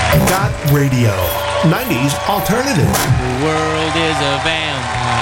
Got Radio. 90s alternative. The world is a vampire.